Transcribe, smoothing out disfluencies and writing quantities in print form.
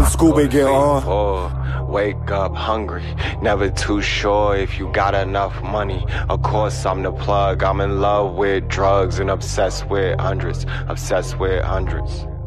Scooby get on. Wake up hungry, never too sure if you got enough money. Of course I'm the plug, I'm in love with drugs and obsessed with hundreds.